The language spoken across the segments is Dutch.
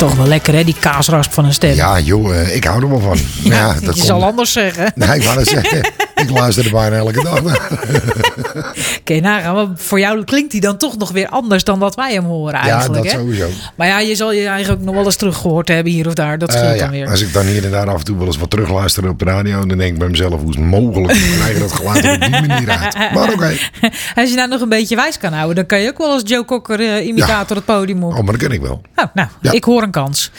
Toch wel lekker, hè? Die kaasrasp van een stem. Ja, joh, ik hou er wel van. Ja, dat je zal anders zeggen. Nee, ik wou dat zeggen. Ik luister er bijna elke dag naar. Oké, nagaan. Maar voor jou klinkt hij dan toch nog weer anders dan dat wij hem horen eigenlijk. Ja, dat sowieso. Maar ja, je zal je eigenlijk nog wel eens teruggehoord hebben hier of daar. Dat scheelt dan weer. Als ik dan hier en daar af en toe wel eens wat terugluister op de radio, dan denk ik bij mezelf, hoe is het mogelijk? We krijgen dat geluid er op die manier uit. Maar oké. Als je nou nog een beetje wijs kan houden, dan kan je ook wel als Joe Cocker imitator het podium op. Oh, maar dat ken ik wel. Nou, ik hoor een kans.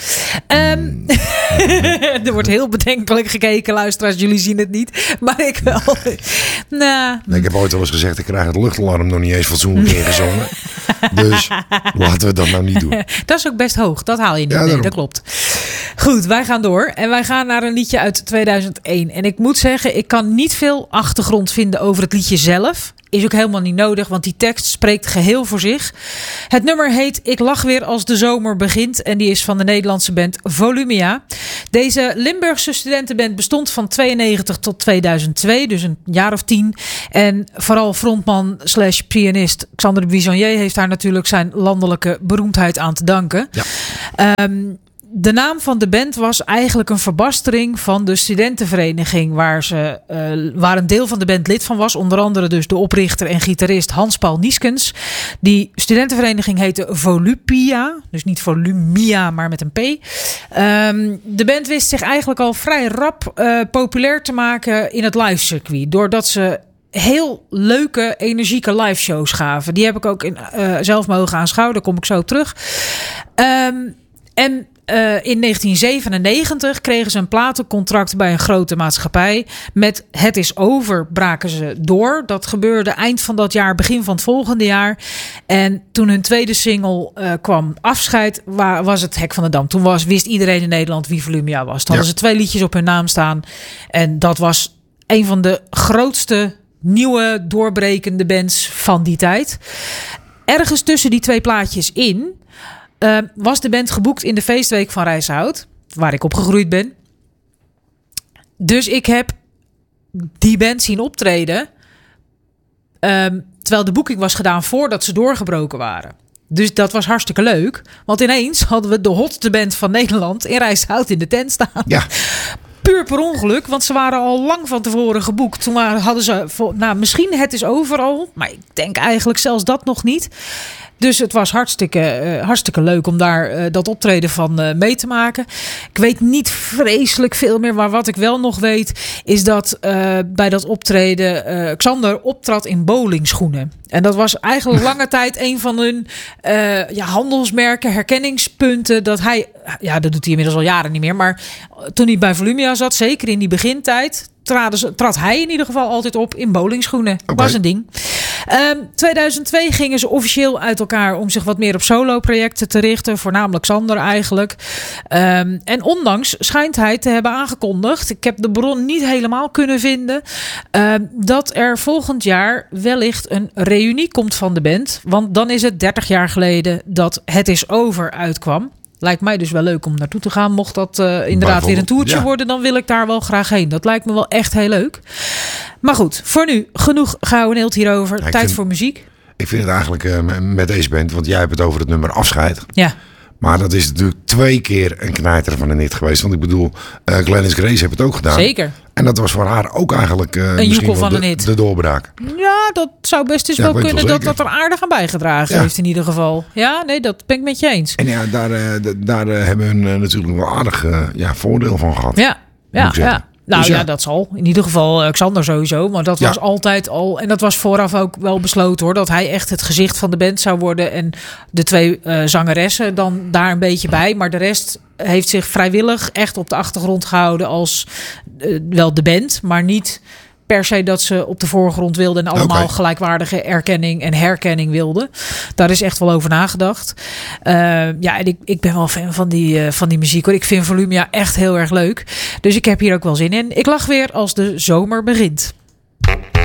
Er wordt heel bedenkelijk gekeken, luisteraars. Jullie zien het niet, maar ik wel. Nee, ik heb ooit wel eens gezegd, ik krijg het luchtalarm nog niet eens fatsoenlijk ingezongen. Dus laten we dat nou niet doen. Dat is ook best hoog. Dat haal je niet. Nee, dat klopt. Goed, wij gaan door. En wij gaan naar een liedje uit 2001. En ik moet zeggen, ik kan niet veel achtergrond vinden over het liedje zelf. Is ook helemaal niet nodig, want die tekst spreekt geheel voor zich. Het nummer heet Ik lach weer als de zomer begint. En die is van de Nederlandse band Volumia. Deze Limburgse studentenband bestond van 92 tot 2002. Dus een jaar of 10. En vooral frontman / pianist Xander de Buissonnier heeft daar natuurlijk zijn landelijke beroemdheid aan te danken. Ja. De naam van de band was eigenlijk een verbastering van de studentenvereniging waar een deel van de band lid van was. Onder andere dus de oprichter en gitarist Hans-Paul Nieskens. Die studentenvereniging heette Volupia. Dus niet Volumia, maar met een P. De band wist zich eigenlijk al vrij rap populair te maken in het livecircuit. Doordat ze heel leuke, energieke live shows gaven. Die heb ik ook zelf mogen aanschouwen. Daar kom ik zo op terug. In 1997 kregen ze een platencontract bij een grote maatschappij. Met Het is over braken ze door. Dat gebeurde eind van dat jaar, begin van het volgende jaar. En toen hun tweede single kwam, Afscheid, was het Hek van de Dam. Toen wist iedereen in Nederland wie Volumia was. Toen hadden ze 2 liedjes op hun naam staan. En dat was een van de grootste nieuwe doorbrekende bands van die tijd. Ergens tussen die 2 plaatjes in was de band geboekt in de feestweek van Rijshout, waar ik opgegroeid ben. Dus ik heb die band zien optreden, terwijl de boeking was gedaan voordat ze doorgebroken waren. Dus dat was hartstikke leuk. Want ineens hadden we de hotste band van Nederland in Rijshout in de tent staan. Ja. Puur per ongeluk, want ze waren al lang van tevoren geboekt. Toen hadden ze, misschien Het is overal, maar ik denk eigenlijk zelfs dat nog niet. Dus het was hartstikke leuk om daar dat optreden van mee te maken. Ik weet niet vreselijk veel meer, maar wat ik wel nog weet is dat bij dat optreden Xander optrad in bowlingschoenen. En dat was eigenlijk lange tijd een van hun handelsmerken, herkenningspunten. Dat hij, dat doet hij inmiddels al jaren niet meer, maar toen hij bij Volumia zat, zeker in die begintijd, trad hij in ieder geval altijd op in bowlingschoenen. Okay. Was een ding. 2002 gingen ze officieel uit elkaar om zich wat meer op solo-projecten te richten. Voornamelijk Xander eigenlijk. En ondanks schijnt hij te hebben aangekondigd, ik heb de bron niet helemaal kunnen vinden, dat er volgend jaar wellicht een reunie komt van de band. Want dan is het 30 jaar geleden dat Het is over uitkwam. Lijkt mij dus wel leuk om naartoe te gaan. Mocht dat inderdaad weer een toertje worden, dan wil ik daar wel graag heen. Dat lijkt me wel echt heel leuk. Maar goed, voor nu genoeg geouweneeld hierover. Tijd voor muziek. Ik vind het eigenlijk met deze band, want jij hebt het over het nummer Afscheid. Ja. Maar dat is natuurlijk 2 keer een knijter van een hit geweest. Want ik bedoel, Glennis Grace heeft het ook gedaan. Zeker. En dat was voor haar ook eigenlijk misschien wel de doorbraak. Ja, dat zou best eens wel kunnen dat er aardig aan bijgedragen heeft in ieder geval. Ja, nee, dat ben ik met je eens. En ja, daar hebben hun natuurlijk wel aardig voordeel van gehad. Ja. Nou dus dat zal. In ieder geval Xander sowieso. Maar dat was altijd al. En dat was vooraf ook wel besloten hoor. Dat hij echt het gezicht van de band zou worden. En de 2 zangeressen dan daar een beetje bij. Maar de rest heeft zich vrijwillig echt op de achtergrond gehouden als wel de band. Maar niet per se dat ze op de voorgrond wilden en allemaal gelijkwaardige erkenning en herkenning wilden. Daar is echt wel over nagedacht. En ik ben wel fan van die muziek hoor. Ik vind Volumia echt heel erg leuk. Dus ik heb hier ook wel zin in. Ik lach weer als de zomer begint.